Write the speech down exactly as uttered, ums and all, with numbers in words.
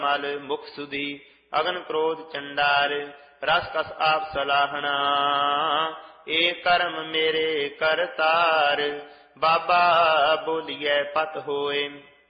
ਮਲ ਮੁਖ ਸੁਧੀ ਅਗਨ ਕ੍ਰੋਧ ਚੰਡਾਰ ਰਸ ਕਸ ਆਪ ਸਲਾਹਣਾ ਏ ਕਰਮ ਮੇਰੇ ਕਰਤਾਰ ਬਾਬਾ ਬੋਲੀਐ ਪਤ ਹੋਏ